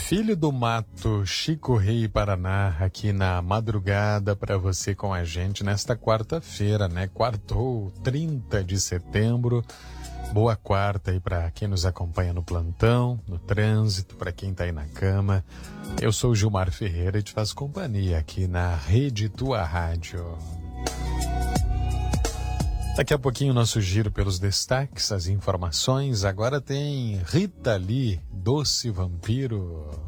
Filho do Mato, Chico Rei Paraná, aqui na madrugada para você com a gente nesta quarta-feira, né? Quartou, 30 de setembro. Boa quarta aí para quem nos acompanha no plantão, no trânsito, para quem tá aí na cama. Eu sou o Gilmar Ferreira e te faço companhia aqui na Rede Tua Rádio. Daqui a pouquinho o nosso giro pelos destaques, as informações. Agora tem Rita Lee, Doce Vampiro.